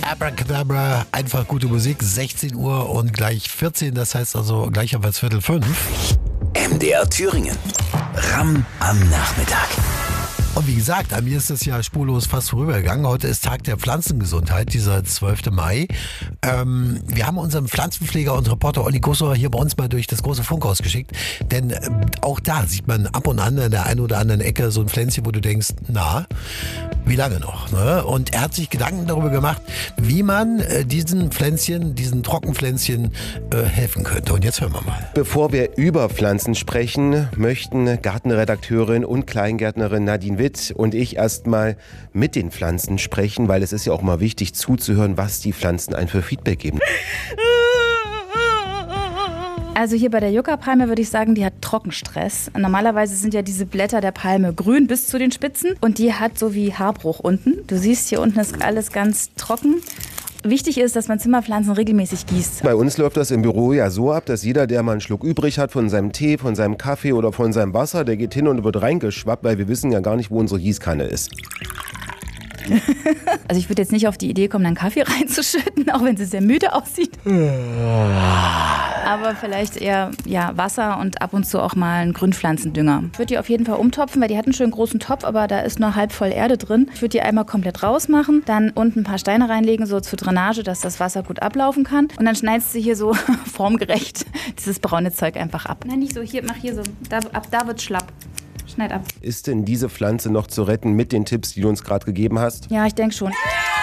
Abracadabra, einfach gute Musik, 16 Uhr und gleich 14, das heißt also gleich ab 4:45. MDR Thüringen. Ramm am Nachmittag. Und wie gesagt, an mir ist das ja spurlos fast vorübergegangen. Heute ist Tag der Pflanzengesundheit, dieser 12. Mai. Wir haben unseren Pflanzenpfleger und Reporter Olli Gossower hier bei uns mal durch das große Funkhaus geschickt. Denn auch da sieht man ab und an in der einen oder anderen Ecke so ein Pflänzchen, wo du denkst, na, wie lange noch? Ne? Und er hat sich Gedanken darüber gemacht, wie man diesen Pflänzchen, diesen Trockenpflänzchen helfen könnte. Und jetzt hören wir mal. Bevor wir über Pflanzen sprechen, möchten Gartenredakteurin und Kleingärtnerin Nadine Witt und ich erstmal mit den Pflanzen sprechen, weil es ist ja auch mal wichtig zuzuhören, was die Pflanzen einem für Feedback geben. Also hier bei der Yucca-Palme würde ich sagen, die hat Trockenstress. Normalerweise sind ja diese Blätter der Palme grün bis zu den Spitzen und die hat so wie Haarbruch unten. Du siehst, hier unten ist alles ganz trocken. Wichtig ist, dass man Zimmerpflanzen regelmäßig gießt. Bei uns läuft das im Büro ja so ab, dass jeder, der mal einen Schluck übrig hat von seinem Tee, von seinem Kaffee oder von seinem Wasser, der geht hin und wird reingeschwappt, weil wir wissen ja gar nicht, wo unsere Gießkanne ist. Also ich würde jetzt nicht auf die Idee kommen, einen Kaffee reinzuschütten, auch wenn sie sehr müde aussieht. Aber vielleicht eher Wasser und ab und zu auch mal einen Grünpflanzendünger. Ich würde die auf jeden Fall umtopfen, weil die hat einen schönen großen Topf, aber da ist nur halb voll Erde drin. Ich würde die einmal komplett rausmachen, dann unten ein paar Steine reinlegen, so zur Drainage, dass das Wasser gut ablaufen kann. Und dann schneidest du hier so formgerecht dieses braune Zeug einfach ab. Nein, nicht so, hier, mach hier so, ab da wird's schlapp. Schneid ab. Ist denn diese Pflanze noch zu retten mit den Tipps, die du uns gerade gegeben hast? Ja, ich denke schon.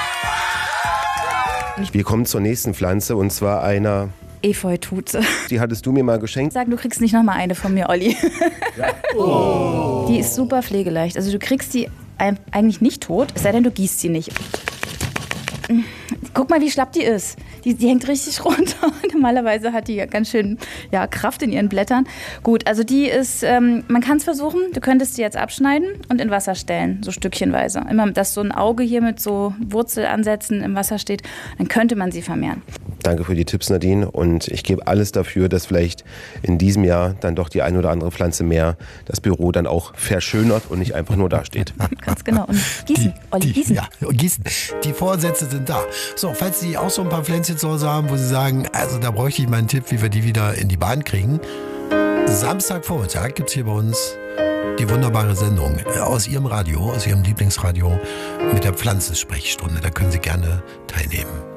Wir kommen zur nächsten Pflanze und zwar einer... Efeutute. Die hattest du mir mal geschenkt. Sag, du kriegst nicht nochmal eine von mir, Olli. Ja. Oh. Die ist super pflegeleicht. Also du kriegst die eigentlich nicht tot, es sei denn, du gießt sie nicht. Guck mal, wie schlapp die ist. Die hängt richtig runter. Normalerweise hat die ja ganz schön Kraft in ihren Blättern. Gut, also die ist, man kann es versuchen. Du könntest sie jetzt abschneiden und in Wasser stellen, so stückchenweise. Immer, dass so ein Auge hier mit so Wurzelansätzen im Wasser steht, dann könnte man sie vermehren. Danke für die Tipps, Nadine. Und ich gebe alles dafür, dass vielleicht in diesem Jahr dann doch die eine oder andere Pflanze mehr das Büro dann auch verschönert und nicht einfach nur dasteht. Ganz genau. Und gießen, Olli, gießen. Ja, gießen. Die Vorsätze sind da. So, falls Sie auch so ein paar Pflänzchen zu Hause haben, wo Sie sagen, also da bräuchte ich mal einen Tipp, wie wir die wieder in die Bahn kriegen. Samstagvormittag gibt es hier bei uns die wunderbare Sendung aus Ihrem Radio, aus Ihrem Lieblingsradio mit der Pflanzensprechstunde. Da können Sie gerne teilnehmen.